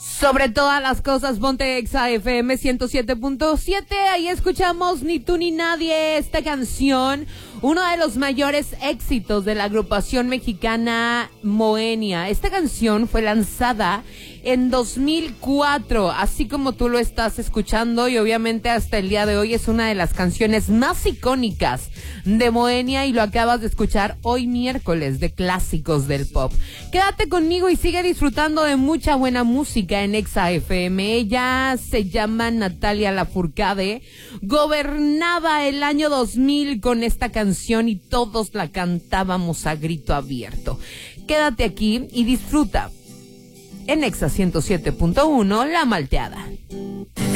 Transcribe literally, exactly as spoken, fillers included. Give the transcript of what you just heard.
Sobre todas las cosas, ponte Exa F M ciento siete punto siete. Ahí escuchamos Ni tú ni nadie, esta canción, uno de los mayores éxitos de la agrupación mexicana Moenia. Esta canción fue lanzada en dos mil cuatro, así como tú lo estás escuchando, y obviamente hasta el día de hoy es una de las canciones más icónicas de Moenia, y lo acabas de escuchar hoy miércoles de clásicos del pop. Quédate conmigo y sigue disfrutando de mucha buena música en Exa F M. Ella se llama Natalia Lafourcade, gobernaba el año dos mil con esta canción y todos la cantábamos a grito abierto. Quédate aquí y disfruta en Exa ciento siete punto uno, La Malteada.